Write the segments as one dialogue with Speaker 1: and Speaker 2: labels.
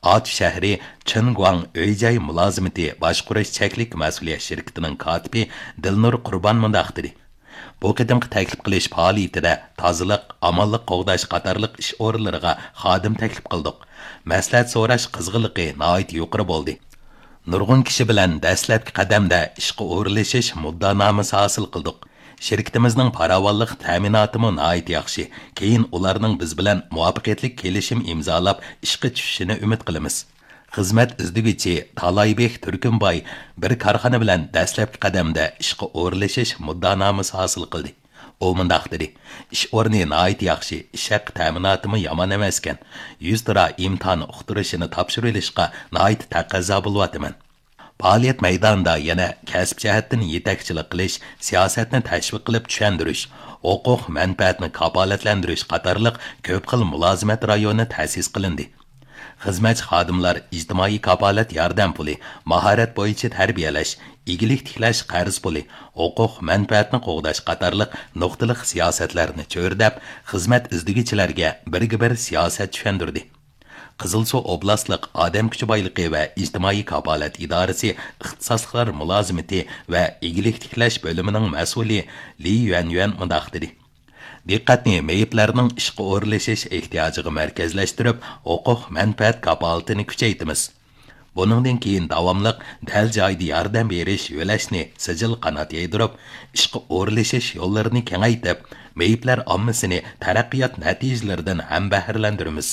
Speaker 1: At shahri Chinguang Öy-joy mulozimati boshqarish cheklik mas'uliyat shirkatining kotibi Dilnur Qurbon mundaq dedi. Bu qadimgi taklif qilish faoliyatida tozalik, amonlik qo'g'dash qatorliq ish o'rinlariga xodim taklif qildik. Maslahat so'rash qizg'inligi nihoyat yuqori bo'ldi. Nurg'un kishi bilan dastlabki qadamda ishga o'rlashish muddanomasi hosil qildik. Şirketimizning farovonlik ta'minotimi nihoyat yaxshi. Keyin ularning biz bilan muvaffaqiyatli kelishim imzolab ishga tushishini umid qilamiz. Xizmat izdigichi Talaybek Turkunboy bir korxona bilan dastlabki qadamda ishga o'rlashish muddanomasi hosil qildi. U mundaq dedi: "Ish o'rni nihoyat yaxshi, ish haqi ta'minotimi yomon emas ekan. 100 lira imtihon uqtirishini topshirib olishga nihoyat taqozo bo'lyapman." Faoliyat maydonida yana kasb jihatdan yetakchilik qilish, siyosatni tashviq qilib tushandirish, huquq manfaatni kafolatlantirish qatorliq ko'p xil mulozimat rayoni ta'sis qilindi. Xizmatchi xodimlar ijtimoiy kafolat yordam puli, mahorat bo'yicha tarbiyalash, igilik tiklash qarz puli, huquq manfaatni qo'g'dash qatorliq nuqtaliq siyosatlarni cho'rdab, xizmat izdigichilarga birga-bir siyosat tushandirdi. Qizilsuv oblastlik odam kuchi boyligi va ijtimoiy kafolat idorasi ixtisosliklar mulozimati va igilik tiklash bo'limining mas'uli Li Yuan mundaq dedi: "Diqqatni meyiblarning ishga o'rlashish ehtiyojiga markazlashtirib, huquq manfaat kafolatini kuchaytiramiz. Buningdan keyin davomliq dal joyda yordam berish yo'lashni sijil qanot yaydirib, ishga o'rlashish yo'llarini kengaytirib, meyiblar ommasini taraqqiyot natijalaridan ham bahralantiramiz."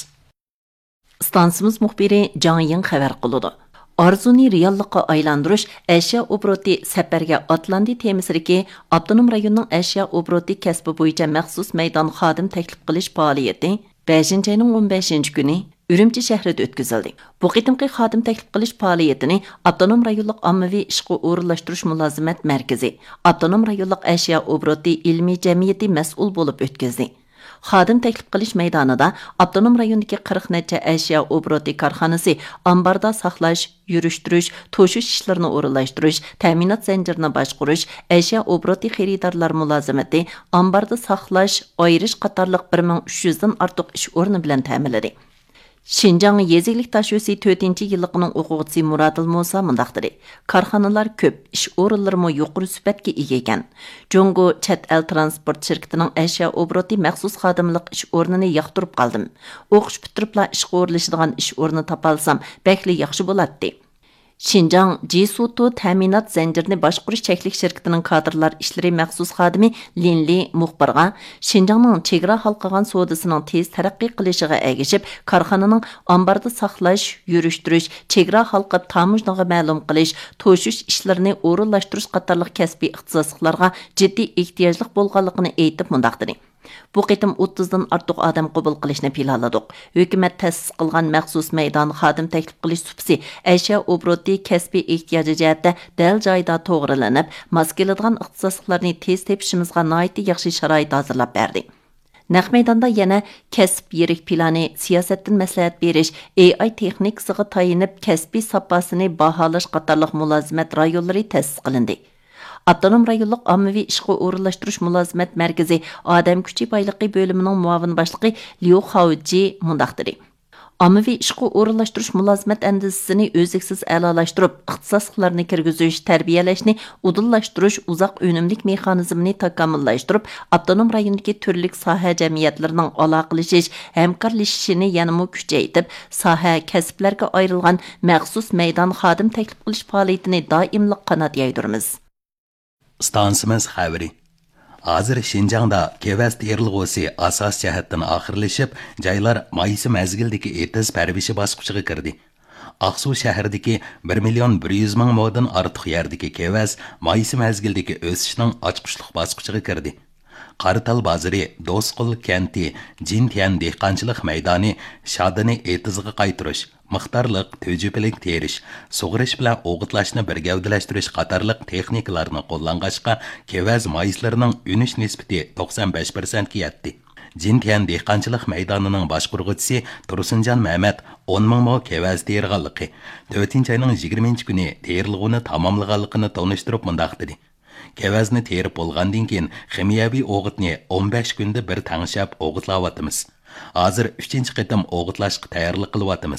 Speaker 2: Stansimiz muxbiri Jang Ying xabar qildi. Arzuni reallikqa aylantirish ashyo obroti safarga atlandi temisidagi Abdunum rayonining ashyo obroti kasbi bo'yicha maxsus maydon xodim taklif qilish faoliyati 5-oyning 15-kuni Ürümçi shahrida o'tkazildi. Bu qitimqi xodim taklif qilish faoliyatini Abdunum rayonlik ommaviy ishga o'rinlashtirish mulozimat markazi, Abdunum rayonlik ashyo obroti ilmiy jamiyati mas'ul bo'lib o'tkazdi. Xodim taklif qilish maydonida Abdunum rayonidagi 40 necha ashyo obroti korxonasi ambarda saqlash, yurishtirish, to'shish ishlarini o'rinlashtirish, ta'minot zanjirini boshqarish, ashyo obroti xaridorlar mulozimati, ambarda saqlash, ayirish qatorliq 1300 dan ortiq ish o'rni bilan ta'minladi. Şinjan Yeziklik Taşyosi 4-ci yıllıqının oxuğucusu Muradil Musa mundaq dedi. Karxanalar köp, iş o'rinlarımı yuqori sübətki ega ekan. Jungo Chet El Transport şirketining ashyo obroti maxsus xodimlik ish o'rnini yoqtirib qoldim. O'qish bitiribla ishga o'rlashadigan ish o'rni topalsam, bakli yaxshi bo'ladi. Şinjan Jisutu ta'minot zanjirini boshqarish cheklik shirkatining kadrlar ishlari maxsus xodimi Linli muxbirga Şinjanning chegara halqagan savdosining tez taraqqiy qilishiga ergishib, korxonaning ambarda saqlash, yurishtirish, chegara halqab tamujnaga ma'lum qilish, to'shish ishlarini o'rinlashtirish qatorliq kasbiy ixtisosliklarga jiddiy ehtiyojlik bo'lganligini aytib mundaq dedi. Bu qitim 30 dan ortiq odam qabul qilishni planladik. Hukumat ta'sis qilgan maxsus maydon xodim taklif qilish supsi ashyo obroti kasbiy ehtiyoji jihatda dal joyda to'g'rilanib, mos keladigan ixtisosliklarni tez tepishimizga nihoyat yaxshi sharoit hozirlab berdi. Naq maydonda yana kasb yirik plani, siyosatdan maslahat berish, AI texnikasiga tayinib kasbiy sapasini baholash qatorliq mulozimat rayonlari ta'sis qilindi. Abdunum rayonlik ommaviy ishga o'rinlashtirish mulozimat markazi odam kuchi boyligi bo'limining muavin boshlig'i Liu Haoji mundaq dedi. Ommaviy ishga o'rinlashtirish mulozimat andizisini o'zliksiz a'lolashtirib, ixtisosliklarni kirgizish, tarbiyalashni udullashtirish, uzoq unumlik mexanizmini takomillashtirib, Abdunum rayonidagi turli soha jamiyatlarining aloqalashish, hamkorlashishini yanada kuchaytirib, soha kasblarga ayrilgan maxsus maydon xodim taklif qilish faoliyatini doimlik qanot yaydiramiz.
Speaker 1: Stansimiz xabari. Hozir Şinjangda kevas terilg'usi asos jihatdan oxirlashib, joylar maysi mazgildagi etiz parvishi bosqichiga kirdi. Aqsu shahridagi 1,100,000 modan ortiq yerdagi kevas maysi mazgildagi o'sishning ochqishliq bosqichiga kirdi. Qarital bozori, Do'squl kenti, Jintian dehqonchilik maydoni shodini etizga qaytirish, miqdorliq tujuplik terish, sug'urish bilan o'g'itlashni bir gavdalashtirish qatorliq texnikalarni qo'llangancha kevaz mayislarining unish nisbati 95% ga yetdi. Jintian dehqonchilik maydonining boshqaruvchisi Tursunjon Mehmet 10,000 mo kevaz terganligi, 4-oyning 20-kuni terilg'uni tamomlaganligini tanishtirib mundaq dedi. Kevazni terib bo'lgandan keyin ximiyaviy o'g'itni 15 kunda bir tangshab o'g'itlayapmiz. Hozir 3-chi qitim o'g'itlashga tayyorlik qilyapmiz.